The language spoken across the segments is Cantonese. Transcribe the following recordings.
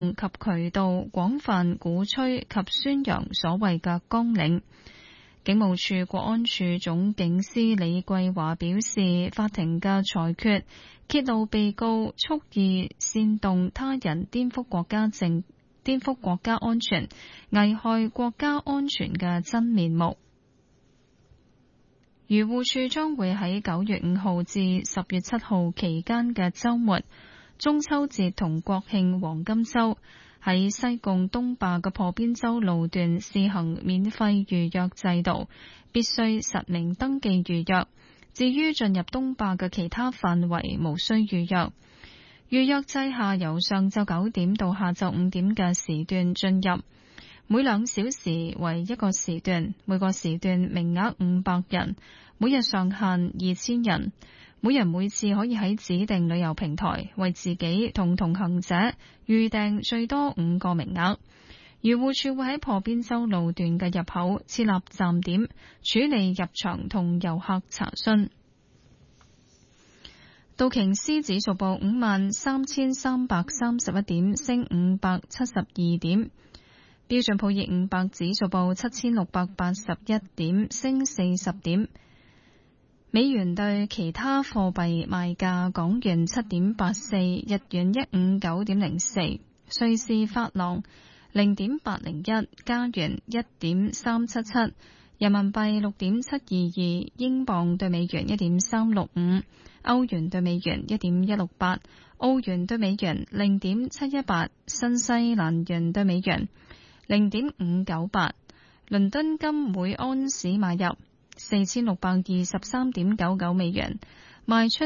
及渠道廣泛鼓吹及宣揚所謂嘅綱領。警務處國安處總警司李桂華表示，法庭嘅裁決揭露被告蓄意煽動他人顛覆國家安全、危害國家安全嘅真面目。漁護署將會喺9月5號至10月7號期間嘅週末、中秋節同國慶黃金週，喺西貢東壩嘅破邊洲路段試行免費預約制度，必須實名登記預約。至於進入東壩嘅其他範圍，無需預約。預約制下，由上晝9點到下晝5點嘅時段進入，每2小時為一個時段，每個時段名額500人，每日上限2000人。每人每次可以喺指定旅遊平台為自己同同行者預訂最多5個名額。漁護署會喺破邊洲路段嘅入口設立站點，處理入場同遊客查詢。道瓊斯指數報53,331點，升572點。標準普爾500指數報7,681點，升40點。美元對其他貨幣賣價：港元7.84，日元159.04，瑞士法郎0.801，加元1.377，人民幣6.722，英鎊對美元1.365，歐元對美元1.168，澳元對美元0.718，新西蘭元對美元0.598。倫敦金每安士買入4623.99美元，賣出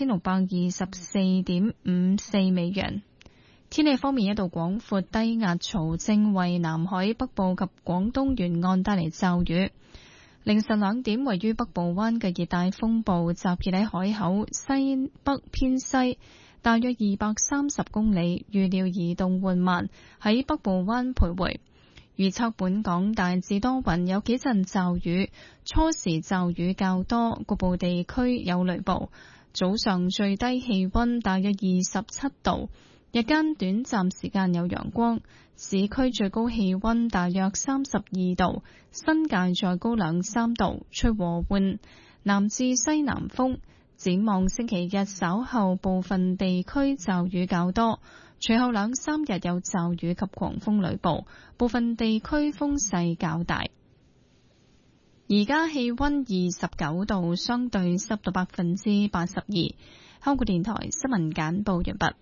4624.54美元。天氣方面，一道廣闊低壓槽正為南海北部及廣東沿岸帶嚟驟雨。凌晨2點，位於北部灣嘅熱帶風暴集結喺海口西北偏西大約230公里，預料移動緩慢，喺北部灣徘徊。預測本港大致多雲，有幾陣驟雨，初時驟雨較多，局部地區有雷暴。早上最低氣溫大約27度，日間短暫時間有陽光。市區最高氣溫大約32度，新界再高2-3度，吹和緩南至西南風。展望星期日稍後部分地區驟雨較多，隨後2-3日有驟雨及狂風雷暴，部分地區風勢較大。而家氣溫29度，相對濕度82%。香港電台新聞簡報完畢。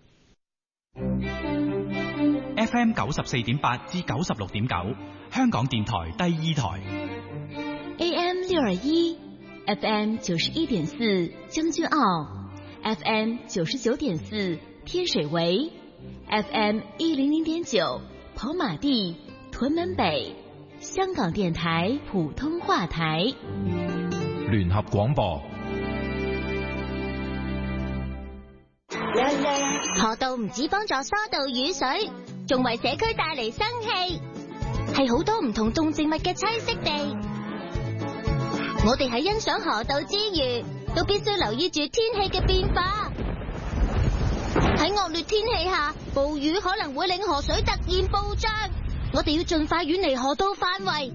FM 94.8至96.9，香港電台第2台。 AM 621。FM 91.4將軍澳 ，FM 99.4天水圍 ，FM 100.9跑馬地屯門北，香港電台普通話台。 聯合廣播。 河道唔止幫助疏導雨水，仲為社區帶嚟生氣，係好多唔同動植物嘅棲息地。我哋喺欣賞河道之餘，都必須留意住天氣嘅變化。喺惡劣天氣下，暴雨可能會令河水突然暴漲，我哋要盡快遠離河道範圍，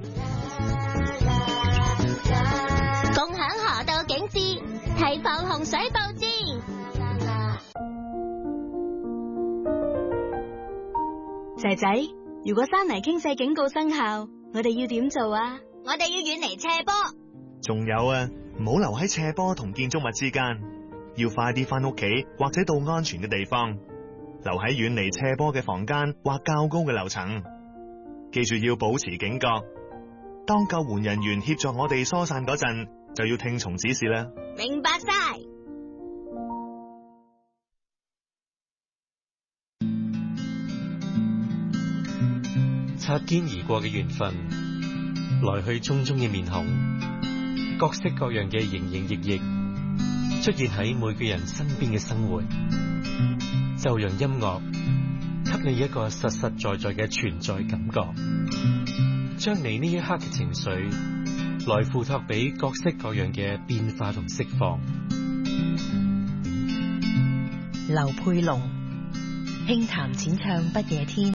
共享河道景致，提防洪水暴至。 仔仔，如果山泥傾瀉警告生效，我哋要點做啊？ 我哋要遠離斜坡。 仲有啊，唔好留喺斜坡同建築物之間，要快啲翻屋企或者到安全嘅地方，留喺遠離斜坡嘅房間或較高嘅樓層。記住要保持警覺，當救援人員協助我哋疏散嗰陣，就要聽從指示啦。 明白晒。 擦肩而過嘅緣分，來去匆匆嘅面孔，各式各樣嘅營營役役，出現喺每個人身邊嘅生活，就讓音樂給你一個實實在在嘅存在感覺，將你呢一刻嘅情緒來付託俾各式各樣嘅變化同釋放。 劉佩龍， 輕談淺唱不夜天。